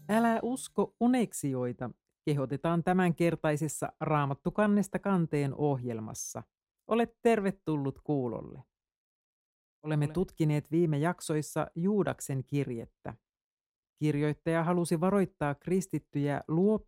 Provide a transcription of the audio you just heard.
Älä usko uneksioita, kehotetaan tämänkertaisessa Raamattu kannesta kanteen ohjelmassa. Olet tervetullut kuulolle. Olemme tutkineet viime jaksoissa Juudaksen kirjettä. Kirjoittaja halusi varoittaa kristittyjä